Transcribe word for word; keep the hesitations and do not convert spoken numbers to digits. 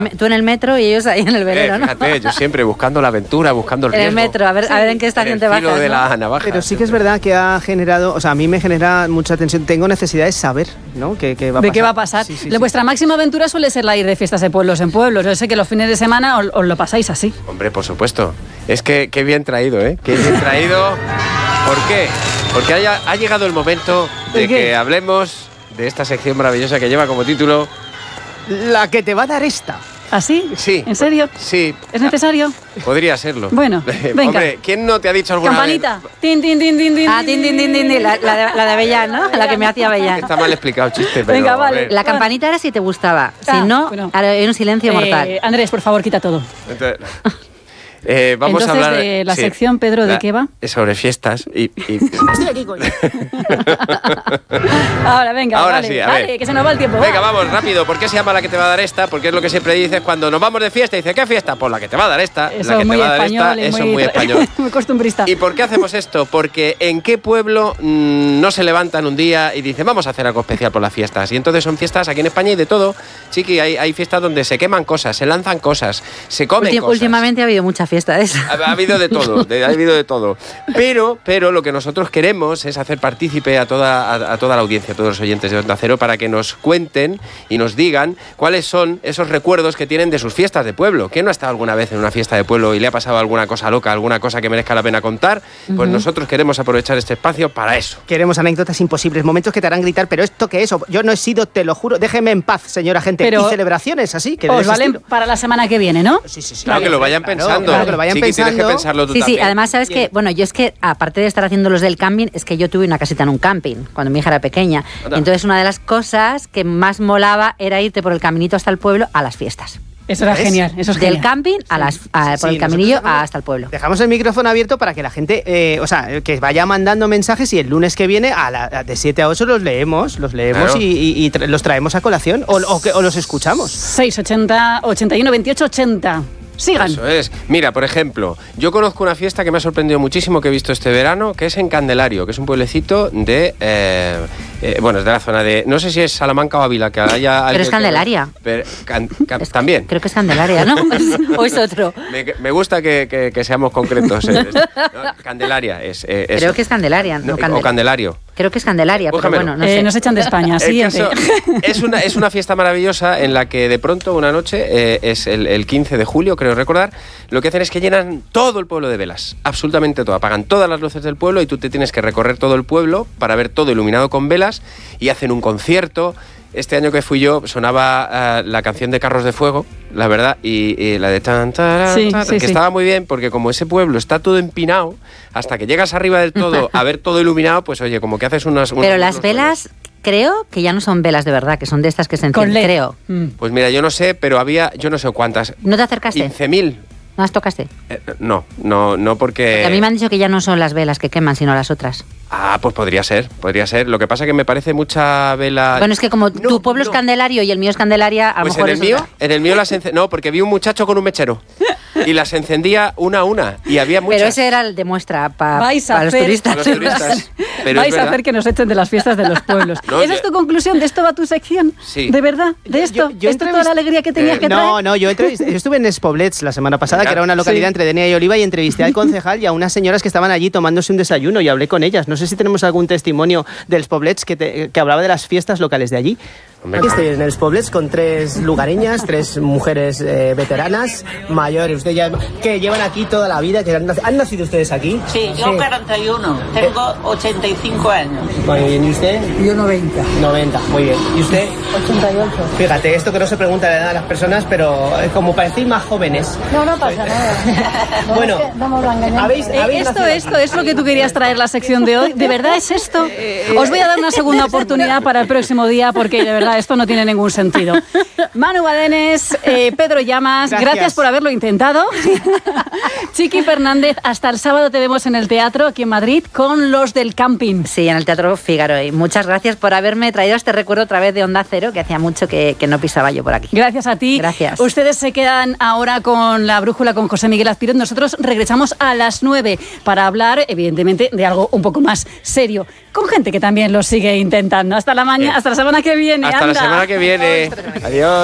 Tú en el metro y ellos ahí en el velero, eh, ¿no? Fíjate, yo siempre buscando la aventura, buscando el En riesgo. el metro, a ver, sí. a ver en qué estación te bajas, el filo de ¿no? la navaja. Pero sí que es verdad que ha generado, o sea, a mí me genera mucha tensión. Tengo necesidad de saber, ¿no? ¿Qué, qué va a ¿De pasar? qué va a pasar? Sí, sí, La, sí. Vuestra máxima aventura suele ser la ir de fiestas de pueblos en pueblos. Yo sé que los fines de semana os, os lo pasáis así. Hombre, por supuesto. Es que qué bien traído, ¿eh? Qué bien traído. ¿Por qué? Porque haya, ha llegado el momento de que hablemos de esta sección maravillosa que lleva como título... La que te va a dar esta. ¿Así? Sí. ¿En serio? Sí. ¿Es necesario? Podría serlo. Bueno, venga. Hombre, ¿quién no te ha dicho alguna Campanita. vez? Tin, tin, tin, tin, tin. Ah, tin, tin, tin, tin, tin, la, la, de, la de Avellán, ¿no? La que me hacía Avellán. Está mal explicado el chiste, pero... Venga, vale. hombre, La campanita era si te gustaba. Ah, Si no, bueno. ahora hay un silencio mortal. Eh, Andrés, por favor, quita todo. entonces, eh, vamos Entonces, a hablar... de la sí, sección, Pedro, ¿de la- qué va? Es sobre fiestas y... y- Estoy aquí, coño. Ahora, venga, Ahora vale, sí, a vale, ver. que se nos va el tiempo. Venga, va. vamos, rápido. ¿Por qué se llama la que te va a dar esta? Porque es lo que siempre dices cuando nos vamos de fiesta. Dice, ¿qué fiesta? Pues la que te va a dar esta. Eso la que es muy te va a dar español esta. y Eso muy, es muy español. muy costumbrista. ¿Y por qué hacemos esto? Porque ¿en qué pueblo mmm, no se levantan un día y dicen vamos a hacer algo especial por las fiestas? Y entonces son fiestas aquí en España y de todo. Chiqui, hay, hay fiestas donde se queman cosas, se lanzan cosas, se comen Ulti- cosas. Últimamente ha habido mucha fiesta de eso. Ha, ha habido de todo, de, ha habido de todo. Pero, pero lo que nosotros queremos es hacer partícipe a toda, a, a toda la audiencia, a todos los oyentes de Onda Cero, para que nos cuenten y nos digan cuáles son esos recuerdos que tienen de sus fiestas de pueblo. ¿Quién no ha estado alguna vez en una fiesta de pueblo y le ha pasado alguna cosa loca, alguna cosa que merezca la pena contar? Pues Uh-huh. nosotros queremos aprovechar este espacio para eso. Queremos anécdotas imposibles, momentos que te harán gritar, pero ¿esto qué es? Yo no he sido, te lo juro, déjeme en paz, señora gente. Pero y celebraciones así, que de Os ese valen estilo. para la semana que viene, ¿no? Sí, sí, sí. Claro, que lo vayan Claro, pensando. claro, que lo vayan Chiqui, tienes que pensando. pensarlo tú Sí, también. sí, además, ¿sabes qué? Bueno, yo es que, aparte de estar haciendo los del camping, es que yo tuve una casita en un camping, cuando mi hija era pequeña. Anda. Entonces, una de las cosas que más molaba era irte por el caminito hasta el pueblo a las fiestas. Eso era ¿Ves? genial, eso es Del genial. camping a las, a- Sí, por sí, el caminillo nosotros dejamos- hasta el pueblo. Dejamos el micrófono abierto para que la gente, eh, o sea, que vaya mandando mensajes y el lunes que viene, a la, a de siete a ocho, los leemos, los leemos Claro. y, y- y tra- los traemos a colación o, o que- o los escuchamos. seis ochenta, ochenta y uno, veintiocho, ochenta. Sigan. Eso es. Mira, por ejemplo, yo conozco una fiesta que me ha sorprendido muchísimo que he visto este verano, que es en Candelario, que es un pueblecito de... eh, eh, bueno, es de la zona de... No sé si es Salamanca o Ávila, que haya... alguien Pero es que- Candelaria. Pero, can- can- Es- también. Creo que es Candelaria, ¿no? ¿O es otro? Me, me gusta que, que- que seamos concretos. eh. No, Candelaria es... eh, eso. Creo que es Candelaria, no, No, Candel- o Candelario. Creo que es Candelaria, pero Búscamelo. bueno, no Eh, sé. nos echan de España. El Siguiente. caso es, una, es una fiesta maravillosa en la que de pronto una noche, eh, es el, el quince de julio, creo recordar, lo que hacen es que llenan todo el pueblo de velas, absolutamente todo, apagan todas las luces del pueblo y tú te tienes que recorrer todo el pueblo para ver todo iluminado con velas y hacen un concierto. Este año que fui yo sonaba uh, la canción de Carros de Fuego, la verdad, y, y la de tan, tan, Sí, tan, sí, que sí. estaba muy bien porque como ese pueblo está todo empinado, hasta que llegas arriba del todo a ver todo iluminado, pues oye, como que haces unas... Pero unos- las unos velas, creo que ya no son velas de verdad, que son de estas que se Con encienden, L E D. creo. Mm. Pues mira, yo no sé, pero había, yo no sé cuántas, ¿No te acercaste? quince mil. ¿No las tocaste? Eh, no, no, no porque... Que a mí me han dicho que ya no son las velas que queman, sino las otras. Ah, pues podría ser, podría ser. Lo que pasa es que me parece mucha vela... Bueno, es que como No, tu pueblo es no. Candelario y el mío es Candelaria, a lo Pues mejor en el es mío, otra. en el mío las encendía... No, porque vi un muchacho con un mechero y las encendía una a una y había muchas. Pero ese era el de muestra para Vais a los hacer- turistas. Para los turistas. Pero Vais es a verdad. hacer que nos echen de las fiestas de los pueblos. No, ¿Esa yo- es tu conclusión? ¿De esto va tu sección? Sí. ¿De verdad? ¿De Yo- esto? yo- yo ¿Esto entrevist- toda la alegría que tenías Eh, que traer? No, no, yo, entrevist- yo estuve en Espoblets la semana pasada, Ya. que era una localidad Sí. entre Denia y Oliva, y entrevisté al concejal y a unas señoras que estaban allí tomándose un desayuno y hablé con ellas. No sé si tenemos algún testimonio del Espoblets que, te- que hablaba de las fiestas locales de allí. Hombre, Aquí estoy en el Espoblets con tres lugareñas, tres mujeres eh, veteranas, mayores, ustedes ya, que llevan aquí toda la vida. Que han, nac- ¿Han nacido ustedes aquí? Sí, yo cuarenta y uno, tengo ochenta y cinco años. Muy bien, ¿y usted? Yo noventa. noventa, muy bien. ¿Y usted? ochenta y ocho. Fíjate, esto que no se pregunta la edad de las personas, pero eh, como parecéis más jóvenes. No, no pasa nada. Bueno, es que no me lo engañan. ¿habéis, Eh, habéis esto, nacido esto es lo que tú querías traer la sección de hoy. ¿De verdad es esto? Os voy a dar una segunda oportunidad para el próximo día porque de verdad esto no tiene ningún sentido. Manu Badenes, eh, Pedro Llamas, gracias. Gracias. por haberlo intentado. Chiqui Fernández, hasta el sábado te vemos en el teatro aquí en Madrid con los del camping. Sí, en el Teatro Fígaro. Y muchas gracias por haberme traído este recuerdo otra vez de Onda Cero, que hacía mucho que, que no pisaba yo por aquí. Gracias a ti. Gracias. Ustedes se quedan ahora con la brújula con José Miguel Azpiroz. Nosotros regresamos a las nueve para hablar, evidentemente, de algo un poco más serio, con gente que también lo sigue intentando. Hasta la mañana, hasta la semana que viene. hasta anda. la semana que viene. Adiós.